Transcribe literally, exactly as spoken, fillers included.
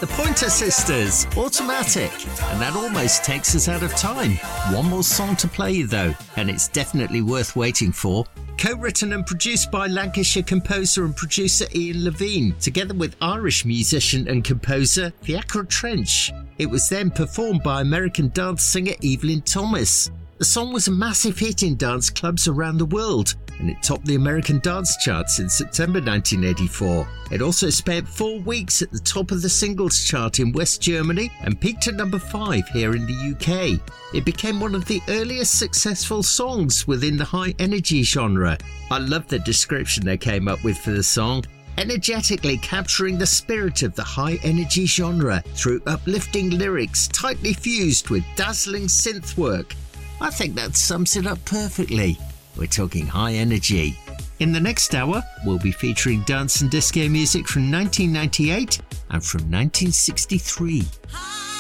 The Pointer Sisters, Automatic. And that almost takes us out of time. One more song to play though, and it's definitely worth waiting for. Co-written and produced by Lancashire composer and producer Ian Levine, together with Irish musician and composer Fiachra Trench. It was then performed by American dance singer Evelyn Thomas. The song was a massive hit in dance clubs around the world, and it topped the American dance charts in September nineteen eighty-four. It also spent four weeks at the top of the singles chart in West Germany and peaked at number five here in the U K. It became one of the earliest successful songs within the high energy genre. I love the description they came up with for the song. Energetically capturing the spirit of the high energy genre through uplifting lyrics tightly fused with dazzling synth work. I think that sums it up perfectly. We're talking high energy. In the next hour, we'll be featuring dance and disco music from nineteen ninety-eight and from nineteen sixty-three.